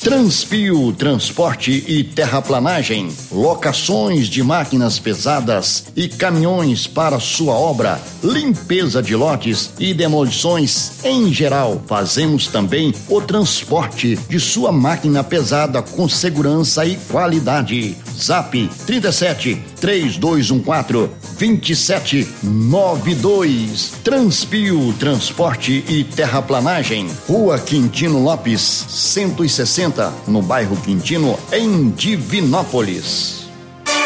Transpio Transporte e Terraplanagem, locações de máquinas pesadas e caminhões para sua obra, limpeza de lotes e demolições em geral. Fazemos também o transporte de sua máquina pesada com segurança e qualidade. Zap 37 3214 2792. Transpio Transporte e Terraplanagem, Rua Quintino Lopes 160, no bairro Quintino, em Divinópolis.